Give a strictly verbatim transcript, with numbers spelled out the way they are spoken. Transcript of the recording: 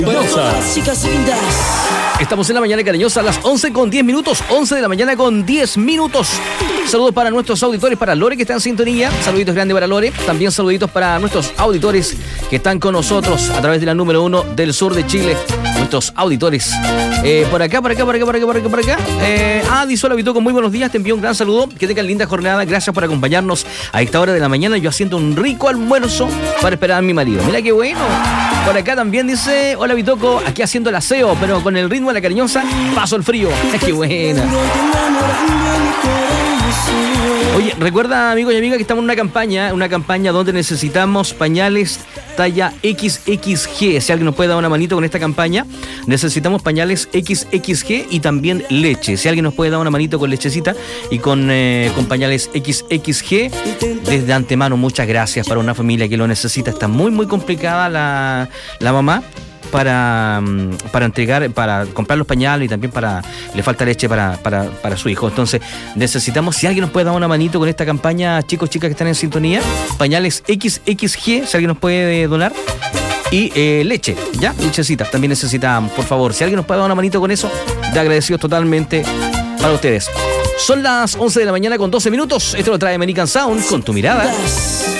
Estamos en la mañana cariñosa a las once con diez minutos, once de la mañana con diez minutos. Saludos para nuestros auditores, para Lore que está en sintonía. Saluditos grandes para Lore. También saluditos para nuestros auditores que están con nosotros a través de la número uno del sur de Chile. Nuestros auditores. Eh, por acá, por acá, por acá, por acá, por acá, por acá. Eh, Adi Sola Bitoco, muy buenos días. Te envío un gran saludo. Que tengan linda jornada. Gracias por acompañarnos a esta hora de la mañana. Yo haciendo un rico almuerzo para esperar a mi marido. Mira qué bueno. Por acá también dice, hola Bitoco, aquí haciendo el aseo, pero con el ritmo de la cariñosa, paso el frío. Qué buena. Oye, recuerda, amigos y amigas, que estamos en una campaña, una campaña donde necesitamos pañales talla equis equis ge. Si alguien nos puede dar una manito con esta campaña, necesitamos pañales equis equis ge y también leche. Si alguien nos puede dar una manito con lechecita y con, eh, con pañales equis equis ge, desde antemano, muchas gracias para una familia que lo necesita. Está muy, muy complicada la, la mamá. Para, para entregar, para comprar los pañales y también para le falta leche para, para, para su hijo. Entonces necesitamos, si alguien nos puede dar una manito con esta campaña, chicos, chicas que están en sintonía, pañales equis equis ge, si alguien nos puede donar, y eh, leche, ¿ya? Lechecita, también necesitamos, por favor. Si alguien nos puede dar una manito con eso, de agradecidos totalmente para ustedes. Son las once de la mañana con doce minutos. Esto lo trae American Sound con Tu Mirada.